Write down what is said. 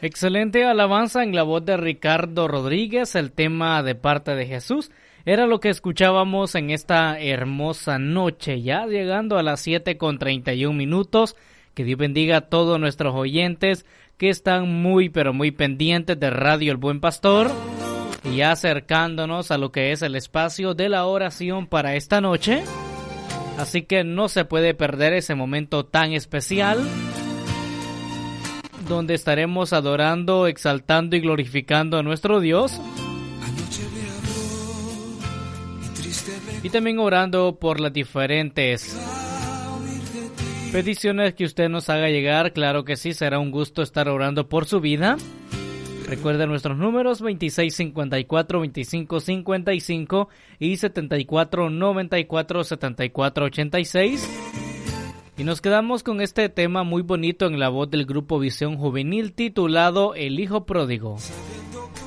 Excelente alabanza en la voz de Ricardo Rodríguez, el tema de parte de Jesús. Era lo que escuchábamos en esta hermosa noche, ya llegando a las 7:31. Que Dios bendiga a todos nuestros oyentes que están muy pero muy pendientes de Radio El Buen Pastor. Y ya acercándonos a lo que es el espacio de la oración para esta noche. Así que no se puede perder ese momento tan especial, donde estaremos adorando, exaltando y glorificando a nuestro Dios. Y también orando por las diferentes peticiones que usted nos haga llegar. Claro que sí, será un gusto estar orando por su vida. Recuerden nuestros números 2654-2555 y 7494-7486. Y nos quedamos con este tema muy bonito en la voz del grupo Visión Juvenil titulado El Hijo Pródigo.